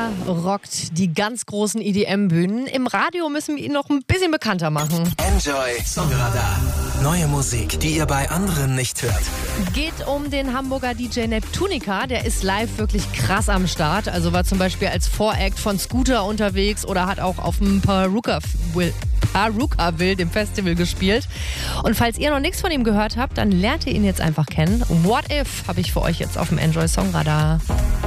rockt die ganz großen EDM-Bühnen. Im Radio müssen wir ihn noch ein bisschen bekannter machen. Enjoy Songradar. Neue Musik, die ihr bei anderen nicht hört. Geht um den Hamburger DJ Neptunica. Der ist live wirklich krass am Start. Also war zum Beispiel als Voract von Scooter unterwegs oder hat auch auf dem Perukaville, dem Festival, gespielt. Und falls ihr noch nichts von ihm gehört habt, dann lernt ihr ihn jetzt einfach kennen. What If habe ich für euch jetzt auf dem Enjoy Songradar.